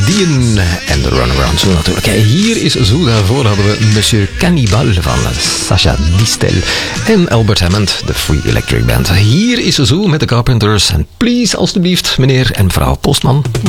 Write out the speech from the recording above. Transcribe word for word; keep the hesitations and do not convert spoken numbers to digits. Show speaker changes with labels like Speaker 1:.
Speaker 1: Dion en de Runaround Zoo natuurlijk. Hier is Zoo, daarvoor hadden we Monsieur Cannibal van Sacha Distel en Albert Hammond, de Free Electric Band. Hier is Zoo met de Carpenters en please, alstublieft, meneer en mevrouw Postman.